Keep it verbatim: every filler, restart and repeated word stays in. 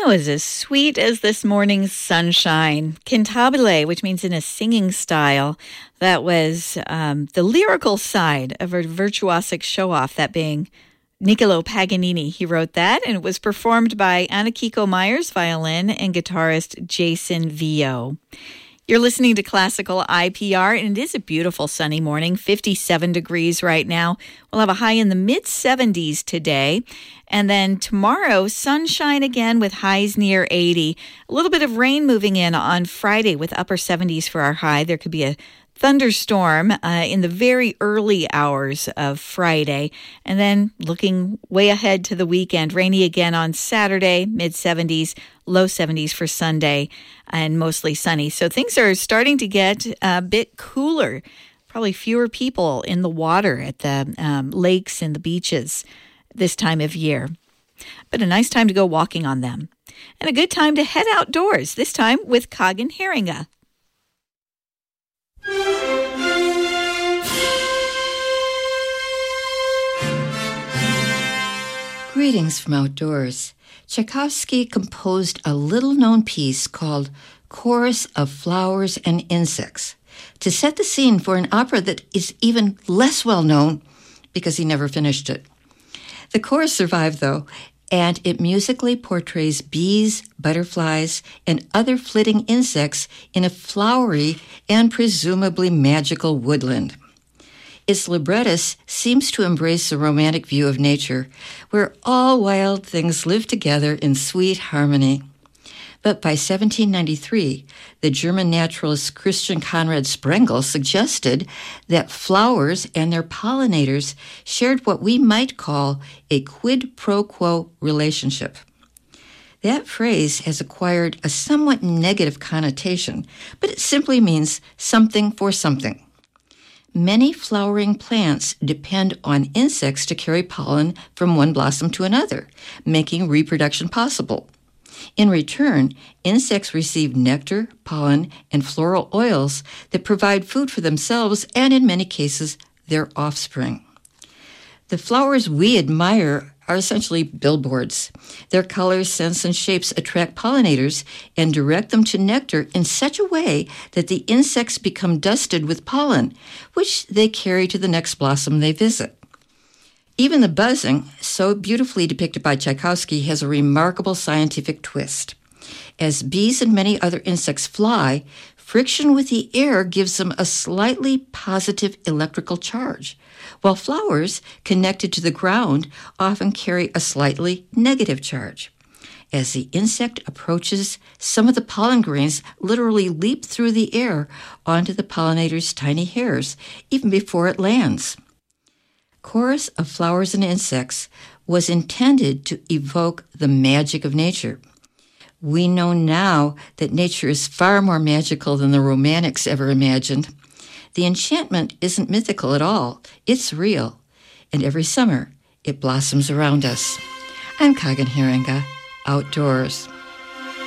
That was as sweet as this morning's sunshine. Cantabile, which means in a singing style. That was um, the lyrical side of a virtuosic show-off, that being Niccolo Paganini. He wrote that, and it was performed by Anna Kiko Myers, violin, and guitarist Jason Vio. You're listening to Classical I P R, and it is a beautiful sunny morning, fifty-seven degrees right now. We'll have a high in the mid seventies today. And then tomorrow, sunshine again with highs near eighty. A little bit of rain moving in on Friday with upper seventies for our high. There could be a thunderstorm uh, in the very early hours of Friday. And then looking way ahead to the weekend, rainy again on Saturday, mid seventies, low seventies for Sunday, and mostly sunny. So things are starting to get a bit cooler. Probably fewer people in the water at the um, lakes and the beaches this time of year. But a nice time to go walking on them. And a good time to head outdoors, this time with Kagan Herringa. Greetings from outdoors. Tchaikovsky composed a little-known piece called Chorus of Flowers and Insects to set the scene for an opera that is even less well-known because he never finished it. The chorus survived, though, and it musically portrays bees, butterflies, and other flitting insects in a flowery and presumably magical woodland. Its librettist seems to embrace a romantic view of nature, where all wild things live together in sweet harmony. But by seventeen ninety-three, the German naturalist Christian Conrad Sprengel suggested that flowers and their pollinators shared what we might call a quid pro quo relationship. That phrase has acquired a somewhat negative connotation, but it simply means something for something. Many flowering plants depend on insects to carry pollen from one blossom to another, making reproduction possible. In return, insects receive nectar, pollen, and floral oils that provide food for themselves and, in many cases, their offspring. The flowers we admire are essentially billboards. Their colors, scents, and shapes attract pollinators and direct them to nectar in such a way that the insects become dusted with pollen, which they carry to the next blossom they visit. Even the buzzing, so beautifully depicted by Tchaikovsky, has a remarkable scientific twist. As bees and many other insects fly, friction with the air gives them a slightly positive electrical charge, while flowers, connected to the ground, often carry a slightly negative charge. As the insect approaches, some of the pollen grains literally leap through the air onto the pollinator's tiny hairs, even before it lands. Chorus of Flowers and Insects was intended to evoke the magic of nature. We know now that nature is far more magical than the Romantics ever imagined. The enchantment isn't mythical at all. It's real. And every summer, it blossoms around us. I'm Kagan Herringa, outdoors.